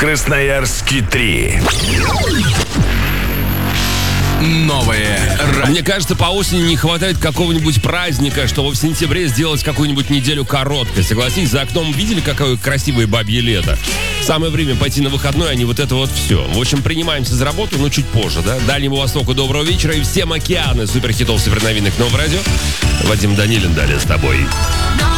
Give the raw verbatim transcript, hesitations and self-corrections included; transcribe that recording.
Красноярске три. Новое радио. Мне кажется, по осени не хватает какого-нибудь праздника, чтобы в сентябре сделать какую-нибудь неделю короткой. Согласись, за окном видели, какое красивое бабье лето? Самое время пойти на выходной, а не вот это вот все. В общем, принимаемся за работу, но чуть позже, да? Дальнему Востоку доброго вечера и всем океаны суперхитов, суперновинок Нового радио. Вадим Данилин далее с тобой.